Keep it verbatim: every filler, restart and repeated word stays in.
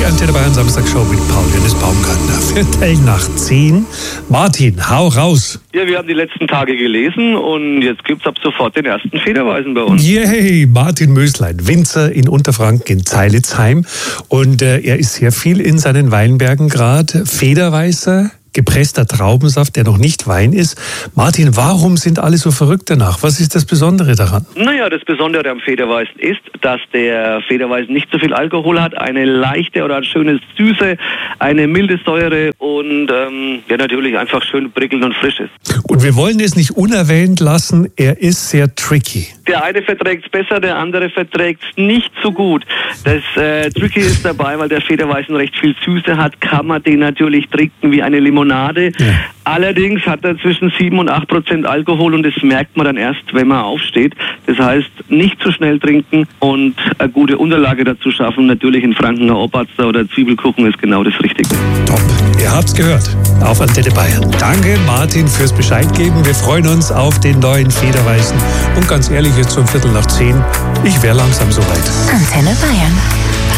Die Antenne Bayern Samstagshow mit Paul Dennis Baumgartner. Viertel nach zehn. Martin, hau raus. Ja, wir haben die letzten Tage gelesen und jetzt gibt es ab sofort den ersten Federweisen bei uns. Yay, Martin Möslein, Winzer in Unterfranken in Zeilitzheim. Und äh, er ist sehr viel in seinen Weinbergen gerade. Federweißer, gepresster Traubensaft, der noch nicht Wein ist. Martin, warum sind alle so verrückt danach? Was ist das Besondere daran? Naja, das Besondere am Federweißen ist, dass der Federweißen nicht so viel Alkohol hat, eine leichte oder eine schöne Süße, eine milde Säure und ähm, ja natürlich einfach schön prickelnd und frisch ist. Und wir wollen es nicht unerwähnt lassen, er ist sehr tricky. Der eine verträgt es besser, der andere verträgt es nicht so gut. Das äh, Tricky ist dabei, weil der Federweißen recht viel Süße hat, kann man den natürlich trinken wie eine Limonade. Ja. Allerdings hat er zwischen sieben und acht Prozent Alkohol und das merkt man dann erst, wenn man aufsteht. Das heißt, nicht zu schnell trinken und eine gute Unterlage dazu schaffen. Natürlich in Frankener Oberster oder Zwiebelkuchen ist genau das Richtige. Top, ihr habt's gehört. Auf Antenne Bayern. Danke Martin fürs Bescheid geben. Wir freuen uns auf den neuen Federweißen. Und ganz ehrlich, jetzt um Viertel nach zehn, ich wäre langsam soweit. Antenne Bayern.